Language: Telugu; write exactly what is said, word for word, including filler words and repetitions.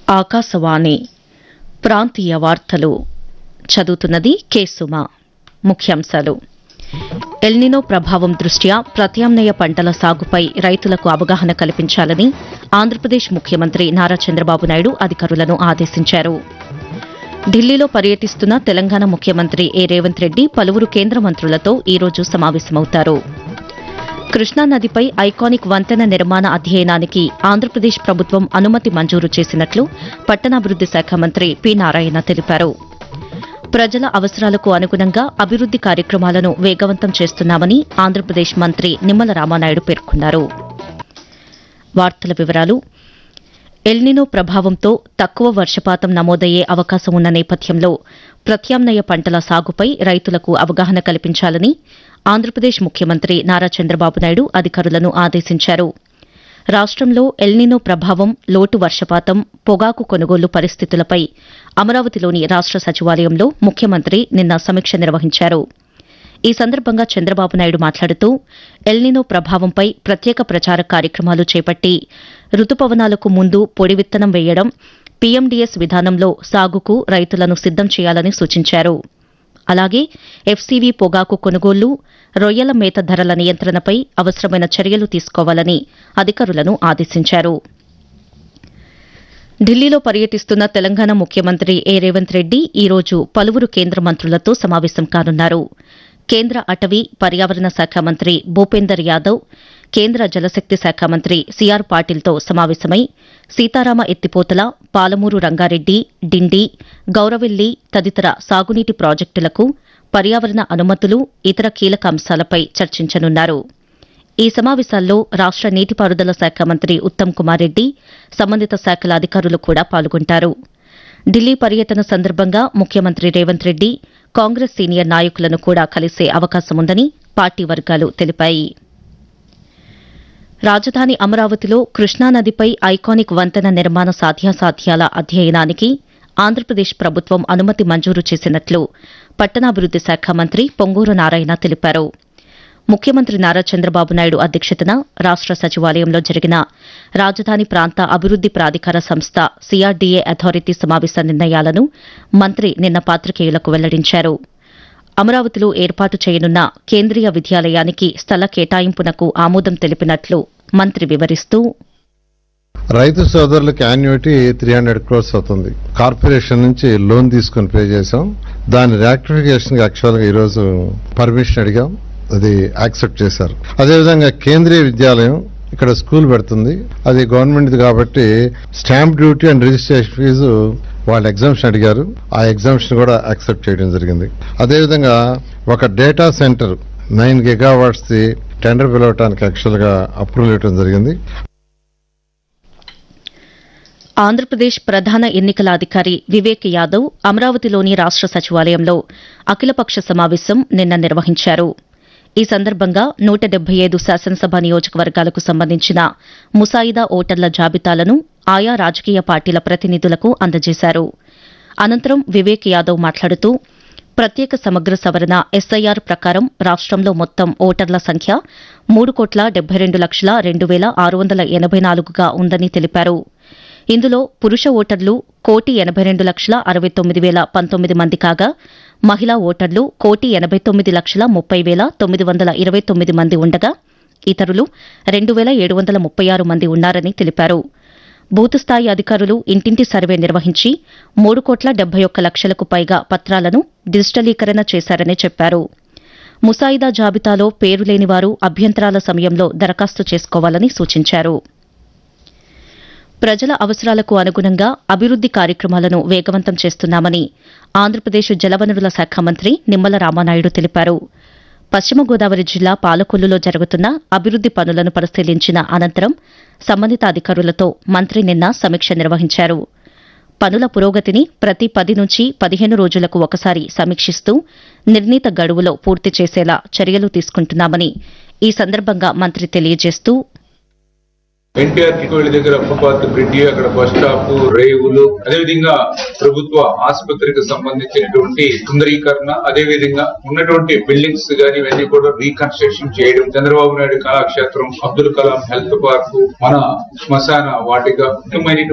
ఆకాశవాణి ప్రాంతీయ వార్తలు చదువుతున్నది కె సుమ. ముఖ్యాంశాలు. ఎల్నినో ప్రభావం దృష్ట్యా ప్రత్యామ్నాయ పంటల సాగుపై రైతులకు అవగాహన కల్పించాలని ఆంధ్రప్రదేశ్ ముఖ్యమంత్రి నారా చంద్రబాబు నాయుడు అధికారులను ఆదేశించారు. ఢిల్లీలో పర్యటిస్తున్న తెలంగాణ ముఖ్యమంత్రి ఏ రేవంత్ రెడ్డి పలువురు కేంద్ర మంత్రులతో ఈ రోజు సమావేశమవుతారు. కృష్ణానదిపై ఐకానిక్ వంతెన నిర్మాణ అధ్యయనానికి ఆంధ్రప్రదేశ్ ప్రభుత్వం అనుమతి మంజూరు చేసినట్లు పట్టణాభివృద్ది శాఖ మంత్రి పి నారాయణ తెలిపారు. ప్రజల అవసరాలకు అనుగుణంగా అభివృద్ది కార్యక్రమాలను వేగవంతం చేస్తున్నామని ఆంధ్రప్రదేశ్ మంత్రి నిమ్మల రామానాయుడు పేర్కొన్నారు. వార్తల వివరాలు. ఎల్నినో ప్రభావంతో తక్కువ వర్షపాతం నమోదయ్యే అవకాశం ఉన్న నేపథ్యంలో ప్రత్యామ్నాయ పంటల సాగుపై రైతులకు అవగాహన కల్పించాలని ఆంధ్రప్రదేశ్ ముఖ్యమంత్రి నారా చంద్రబాబు నాయుడు అధికారులను ఆదేశించారు. రాష్టంలో ఎల్నినో ప్రభావం, లోటు వర్షపాతం, పొగాకు కొనుగోలు పరిస్థితులపై అమరావతిలోని రాష్ట సచివాలయంలో ముఖ్యమంత్రి నిన్న సమీక్ష నిర్వహించారు. ఈ సందర్భంగా చంద్రబాబు నాయుడు మాట్లాడుతూ ఎల్నినో ప్రభావంపై ప్రత్యేక ప్రచార కార్యక్రమాలు చేపట్టి రుతుపవనాలకు ముందు పొడి విత్తనం వేయడం, పీఎండీఎస్ విధానంలో సాగుకు రైతులను సిద్దం చేయాలని సూచించారు. అలాగే ఎఫ్సీవీ పొగాకు కొనుగోళ్లు, రొయ్యల మేత ధరల నియంత్రణపై అవసరమైన చర్యలు తీసుకోవాలని అధికారులను ఆదేశించారు. ఢిల్లీలో పర్యటిస్తున్న తెలంగాణ ముఖ్యమంత్రి ఏ రేవంత్ రెడ్డి ఈ రోజు పలువురు కేంద్ర మంత్రులతో సమావేశం కానున్నారు. కేంద్ర అటవీ, పర్యావరణ శాఖ మంత్రి భూపేందర్ యాదవ్, కేంద్ర జలశక్తి శాఖ మంత్రి సీఆర్ పాటిల్తో సమావేశమై సీతారామ ఎత్తిపోతల, పాలమూరు రంగారెడ్డి, డిండి, గౌరవెల్లి తదితర సాగునీటి ప్రాజెక్టులకు పర్యావరణ అనుమతులు, ఇతర కీలక అంశాలపై చర్చించనున్నారు. ఈ సమావేశాల్లో రాష్ట నీటిపారుదల శాఖ మంత్రి ఉత్తమ్ కుమార్ రెడ్డి, సంబంధిత శాఖల అధికారులు కూడా పాల్గొంటారు. ఢిల్లీ పర్యటన సందర్భంగా ముఖ్యమంత్రి రేవంత్ రెడ్డి కాంగ్రెస్ సీనియర్ నాయకులను కూడా కలిసే అవకాశముందని పార్టీ వర్గాలు తెలిపాయి. రాజధాని అమరావతిలో కృష్ణానదిపై ఐకానిక్ వంతెన నిర్మాణ సాధ్యాసాధ్యాల అధ్యయనానికి ఆంధ్రప్రదేశ్ ప్రభుత్వం అనుమతి మంజూరు చేసినట్లు పట్టణాభివృద్ది శాఖ మంత్రి పొంగూరు నారాయణ తెలిపారు. ముఖ్యమంత్రి నారా చంద్రబాబు నాయుడు అధ్యక్షతన రాష్ట సచివాలయంలో జరిగిన రాజధాని ప్రాంత అభివృద్ది ప్రాధికార సంస్థ సీఆర్డీఏ అథారిటీ సమావేశ నిర్ణయాలను మంత్రి నిన్న పాతికేయులకు వెల్లడించారు. అమరావతిలో ఏర్పాటు చేయనున్న కేంద్రీయ విద్యాలయానికి స్థల కేటాయింపునకు ఆమోదం తెలిపినట్లు మంత్రి వివరిస్తూ, రైతు సోదరులకి యాన్యుటీ త్రీ హండ్రెడ్ క్రోర్స్ అవుతుంది. కార్పొరేషన్ నుంచి లోన్ తీసుకుని పే చేశాం. దాని ర్యాక్టిఫికేషన్ యాక్చువల్ గా ఈరోజు పర్మిషన్ అడిగాం, అది యాక్సెప్ట్ చేశారు. అదేవిధంగా కేంద్రీయ విద్యాలయం ఇక్కడ స్కూల్ పెడుతుంది, అది గవర్నమెంట్ కాబట్టి stamp duty and registration fee వాళ్ళు ఎగ్జామ్షన్ అడిగారు, ఆ ఎగ్జామ్షన్ కూడా యాక్సెప్ట్ చేయడం జరిగింది. అదేవిధంగా ఒక data centre nine gigawatts the tender పిలవటానికి actual గా అప్రూవల్ ఇవ్వడం జరిగింది. ఆంధ్రప్రదేశ్ ప్రధాన ఎన్నికల అధికారి వివేక్ యాదవ్ అమరావతిలోని రాష్ట సచివాలయంలో అఖిలపక్ష సమావేశం నిన్న నిర్వహించారు. ఈ సందర్భంగా నూట డెబ్బై ఐదు శాసనసభ నియోజకవర్గాలకు సంబంధించిన ముసాయిదా ఓటర్ల జాబితాలను ఆయా రాజకీయ పార్టీల ప్రతినిధులకు అందజేశారు. అనంతరం వివేక్ యాదవ్ మాట్లాడుతూ ప్రత్యేక సమగ్ర సవరణ ఎస్ఐఆర్ ప్రకారం రాష్టంలో మొత్తం ఓటర్ల సంఖ్య మూడు కోట్ల డెబ్బై రెండు లక్షల రెండు వేల ఆరు వందల ఎనబై నాలుగుగా ఉందని తెలిపారు. ఇందులో పురుష ఓటర్లు కోటి ఎనబై రెండు లక్షల అరవై తొమ్మిది వేల పంతొమ్మిది మంది కాగా, మహిళా ఓటర్లు కోటి ఎనబై తొమ్మిది లక్షల ముప్పై వేల తొమ్మిది వందల ఇరవై తొమ్మిది మంది ఉండగా, ఇతరులు రెండు వేల ఏడు వందల ముప్పై ఆరు మంది ఉన్నారని తెలిపారు. బూత్ స్థాయి అధికారులు ఇంటింటి సర్వే నిర్వహించి మూడు కోట్ల డెబ్బై ఒక్క లక్షలకు పైగా పత్రాలను డిజిటలీకరణ చేశారని చెప్పారు. ముసాయిదా జాబితాలో పేరు లేని వారు అభ్యంతరాల సమయంలో దరఖాస్తు చేసుకోవాలని సూచించారు. ప్రజల అవసరాలకు అనుగుణంగా అభివృద్ది కార్యక్రమాలను వేగవంతం చేస్తున్నామని ఆంధ్రప్రదేశ్ జలవనరుల శాఖ మంత్రి నిమ్మల రామానాయుడు తెలిపారు. పశ్చిమ గోదావరి జిల్లా పాలకొల్లులో జరుగుతున్న అభివృద్ది పనులను పరిశీలించిన అనంతరం సంబంధిత అధికారులతో మంత్రి నిన్న సమీక్ష నిర్వహించారు. పనుల పురోగతిని ప్రతి పది నుంచి పదిహేను రోజులకు ఒకసారి సమీక్షిస్తూ నిర్ణీత గడువులో పూర్తి చేసేలా చర్యలు తీసుకుంటున్నామని ఈ సందర్భంగా మంత్రి తెలియజేస్తూ, ఎన్టీఆర్ కికోళ్ళ దగ్గర ఫుట్పాత్ బ్రిడ్జి, అక్కడ బస్ స్టాప్, రేవులు, అదేవిధంగా ప్రభుత్వ ఆసుపత్రికి సంబంధించినటువంటి సుందరీకరణ, అదేవిధంగా ఉన్నటువంటి బిల్డింగ్స్ గానీ ఇవన్నీ కూడా రీకన్స్ట్రక్షన్ చేయడం, చంద్రబాబు నాయుడు కళాక్షేత్రం, అబ్దుల్ కలాం హెల్త్ పార్క్, మన శ్మశాన వాటిక,